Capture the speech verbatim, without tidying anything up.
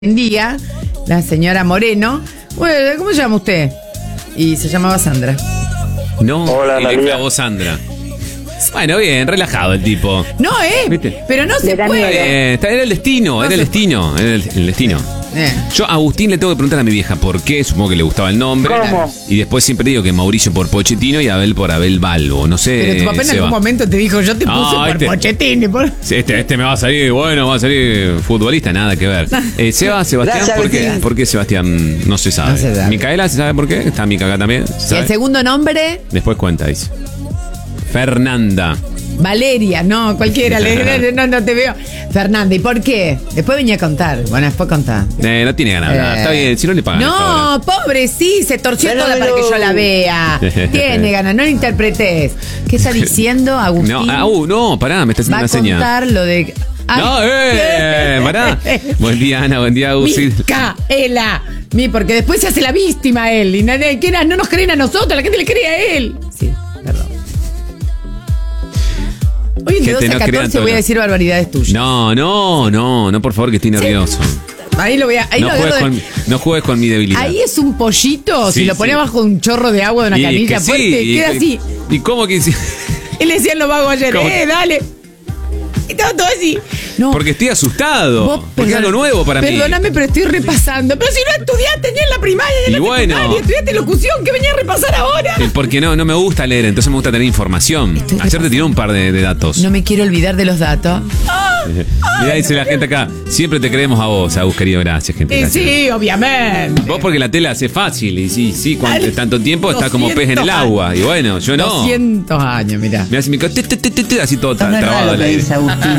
día, la señora Moreno. Bueno, ¿cómo se llama usted? Y se llamaba Sandra. No, Hola, y le María. clavó Sandra. Bueno, bien, relajado el tipo. No, eh, ¿Viste? pero no se Le da puede. miedo. Eh, está- era el destino, No era se el destino, era el, el destino. Eh. Yo a Agustín le tengo que preguntar a mi vieja por qué, supongo que le gustaba el nombre. ¿Cómo? Y después siempre digo que Mauricio por Pochettino y Abel por Abel Balbo. No sé. Pero tu papá en Seba. algún momento te dijo, yo te puse Ah, por este- Pochettino. Por... Sí, Este, este me va a salir, bueno, va a salir futbolista, nada que ver. Eh, Seba, Sebastián, Gracias, ¿por qué? Agustín. ¿Por qué Sebastián? No se sabe. No se sabe. Micaela, ¿se sabe por qué? Está Mica acá también. ¿se Y sabe? el segundo nombre, Después cuenta, dice. Fernanda. Valeria. No, cualquiera. le- no, no te veo. Fernanda, ¿y por qué? Después venía a contar. Bueno, después contá. Eh, no tiene ganas de hablar. Eh. Está bien, si no le pagan. hasta No, pobre, sí, se torció Pero toda para no. que yo la vea. Tiene ganas, no lo interpretes. ¿Qué está diciendo ahora. Agustín? No, ah, uh, no, pará, me está Va haciendo a una señal. contar lo de... Ay, No, eh, pará. Buen día, Ana, buen día, Agus. Sí. Micaela. Mi, porque después se hace la víctima él. Y nadie, ¿qué era? No nos creen a nosotros, la gente le cree a él. Sí, perdón. Hoy en de Gente, doce a no crean catorce todo voy a lo- decir barbaridades tuyas. No, no, no, no, por favor, que estoy nervioso. Ahí lo voy a... Ahí No lo juegues, agarro de- con, no juegues con mi debilidad. Ahí es un pollito, Sí, si lo pone sí. bajo un chorro de agua de una Y canilla que fuerte, sí, y- queda así. ¿Y cómo que sí? Él le decía en los vagos ayer, ¿Cómo? eh, dale. Y todo, todo así. No. Porque estoy asustado. Vos, Porque es algo perdona- nuevo para mí. Perdóname, pero estoy repasando. Pero si no estudiaste ni en la primaria ni en Y la bueno. secundaria, estudiaste locución, ¿qué venía a repasar ahora? Eh, Porque no, no me gusta leer, entonces me gusta tener información. Estoy Ayer te tiré un par de, de datos. No me quiero olvidar de los datos. Mirá, dice la gente acá. Siempre te creemos a vos, Agus, querido. Gracias, gente. Y gracias. sí, obviamente. Vos porque la tela hace fácil y sí, sí, cuando Dale. tanto tiempo está como pez en el doscientos agua. Y bueno, yo no. doscientos años, mirá. Me hace mi co- te, te, te, te, te, así todo No tra- es trabado raro al que aire. dice Agustín.